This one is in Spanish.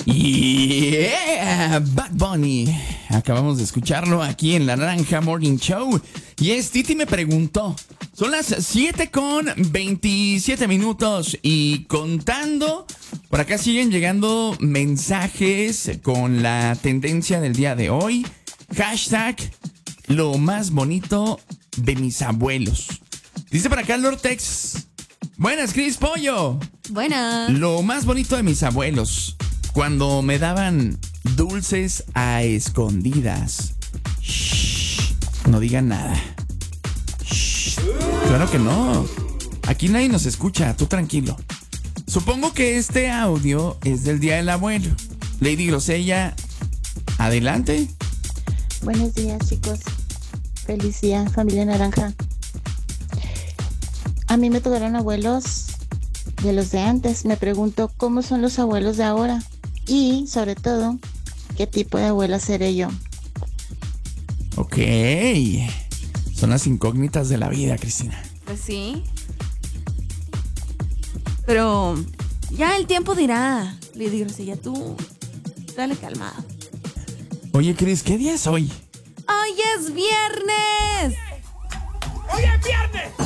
Yeah, Bad Bunny. Acabamos de escucharlo aquí en La Naranja Morning Show. Y Titi me preguntó. Son las 7:27 y contando. Por acá siguen llegando mensajes con la tendencia del día de hoy. Hashtag lo más bonito de mis abuelos. Dice por acá Lortex. Buenas, Cris Pollo. Buenas. Lo más bonito de mis abuelos. Cuando me daban dulces a escondidas. Shh, no digan nada. Shh, claro que no. Aquí nadie nos escucha, tú tranquilo. Supongo que este audio es del Día del Abuelo. Lady Grosella, adelante. Buenos días, chicos. Feliz día, familia naranja. A mí me tocaron abuelos de los de antes. Me pregunto cómo son los abuelos de ahora. Y, sobre todo, ¿qué tipo de abuela seré yo? Ok. Son las incógnitas de la vida, Cristina. Pues sí. Pero ya el tiempo dirá. Le digo, si ya tú, dale calmado. Oye, Cris, ¿qué día es hoy? ¡Hoy es viernes! ¡Hoy es viernes!